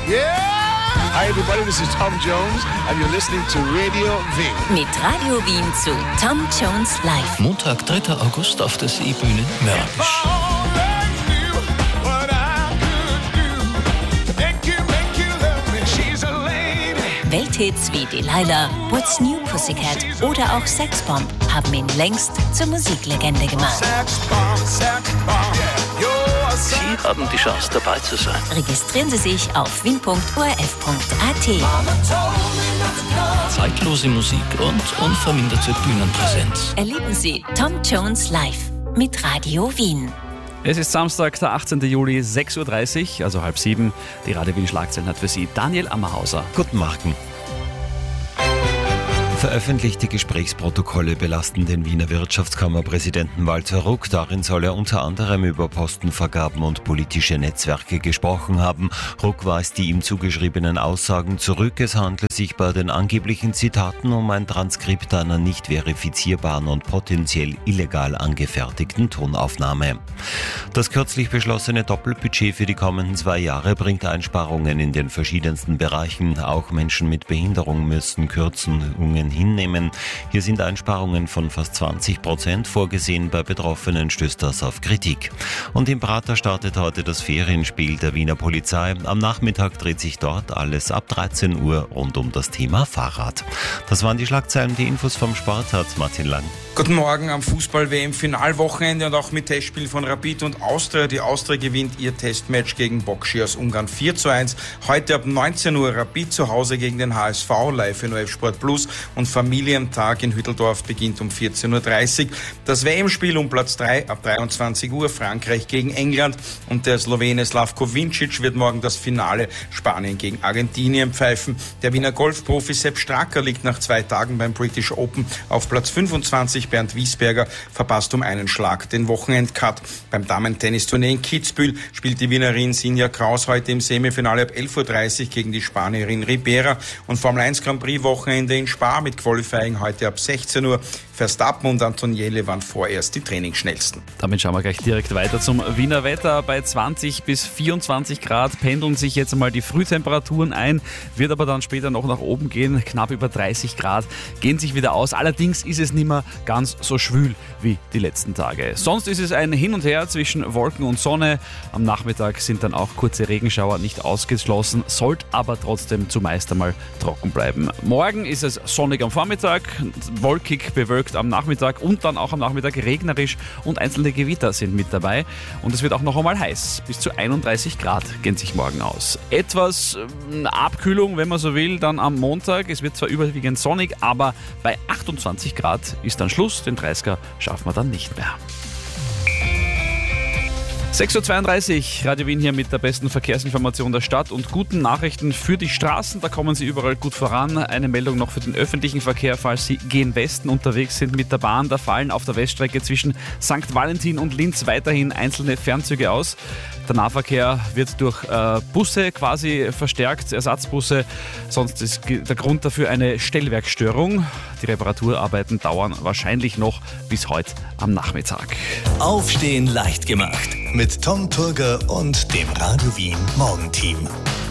Yeah! Hi everybody, this is Tom Jones and you're listening to Radio Wien. Mit Radio Wien zu Tom Jones Live. Montag, 3. August auf der Seebühne Mörbisch. Welthits wie Delilah, What's New Pussycat oder auch Sexbomb haben ihn längst zur Musiklegende gemacht. Sie haben die Chance, dabei zu sein. Registrieren Sie sich auf wien.orf.at. Zeitlose Musik und unverminderte Bühnenpräsenz. Erleben Sie Tom Jones live mit Radio Wien. Es ist Samstag, der 18. Juli, 6.30 Uhr, also 6:30. Die Radio Wien Schlagzeilen hat für Sie Daniel Ammerhauser. Guten Morgen. Veröffentlichte Gesprächsprotokolle belasten den Wiener Wirtschaftskammerpräsidenten Walter Ruck. Darin soll er unter anderem über Postenvergaben und politische Netzwerke gesprochen haben. Ruck weist die ihm zugeschriebenen Aussagen zurück. Es handelt sich bei den angeblichen Zitaten um ein Transkript einer nicht verifizierbaren und potenziell illegal angefertigten Tonaufnahme. Das kürzlich beschlossene Doppelbudget für die kommenden 2 Jahre bringt Einsparungen in den verschiedensten Bereichen. Auch Menschen mit Behinderung müssen Kürzungen hinnehmen. Hier sind Einsparungen von fast 20% vorgesehen. Bei Betroffenen stößt das auf Kritik. Und im Prater startet heute das Ferienspiel der Wiener Polizei. Am Nachmittag dreht sich dort alles ab 13 Uhr rund um das Thema Fahrrad. Das waren die Schlagzeilen. Die Infos vom Sport hat Martin Lang. Guten Morgen am Fußball-WM-Finalwochenende und auch mit Testspiel von Rapid und Austria. Die Austria gewinnt ihr Testmatch gegen Bokshi aus Ungarn 4:1. Heute ab 19 Uhr Rapid zu Hause gegen den HSV, live in ORF Sport Plus, und Familientag in Hütteldorf beginnt um 14:30 Uhr. Das WM-Spiel um Platz 3 ab 23 Uhr, Frankreich gegen England, und der Slowene Slavko Vincic wird morgen das Finale Spanien gegen Argentinien pfeifen. Der Wiener Golfprofi Sepp Stracker liegt nach 2 Tagen beim British Open auf Platz 25. Bernd Wiesberger verpasst um einen Schlag den Wochenendcut. Beim Damen-Tennisturnier in Kitzbühel spielt die Wienerin Sinja Kraus heute im Semifinale ab 11:30 Uhr gegen die Spanierin Ribera. Und Formel 1 Grand Prix Wochenende in Spa mit Qualifying heute ab 16 Uhr. Verstappen und Antonielli waren vorerst die Trainingsschnellsten. Damit schauen wir gleich direkt weiter zum Wiener Wetter. Bei 20 bis 24 Grad pendeln sich jetzt einmal die Frühtemperaturen ein, wird aber dann später noch nach oben gehen. Knapp über 30 Grad gehen sich wieder aus. Allerdings ist es nicht mehr ganz so schwül wie die letzten Tage. Sonst ist es ein Hin und Her zwischen Wolken und Sonne. Am Nachmittag sind dann auch kurze Regenschauer nicht ausgeschlossen, sollte aber trotzdem zumeist einmal trocken bleiben. Morgen ist es sonnig am Vormittag, wolkig bewölkt am Nachmittag und dann auch am Nachmittag regnerisch und einzelne Gewitter sind mit dabei. Und es wird auch noch einmal heiß. Bis zu 31 Grad gehen sich morgen aus. Etwas Abkühlung, wenn man so will, dann am Montag. Es wird zwar überwiegend sonnig, aber bei 28 Grad ist dann Schluss. Den 30er schaffen wir dann nicht mehr. 6.32 Uhr, Radio Wien hier mit der besten Verkehrsinformation der Stadt und guten Nachrichten für die Straßen. Da kommen Sie überall gut voran. Eine Meldung noch für den öffentlichen Verkehr, falls Sie gen Westen unterwegs sind mit der Bahn. Da fallen auf der Weststrecke zwischen St. Valentin und Linz weiterhin einzelne Fernzüge aus. Der Nahverkehr wird durch Busse quasi verstärkt, Ersatzbusse. Sonst ist der Grund dafür eine Stellwerkstörung. Die Reparaturarbeiten dauern wahrscheinlich noch bis heute am Nachmittag. Aufstehen leicht gemacht mit Tom Turger und dem Radio Wien Morgenteam.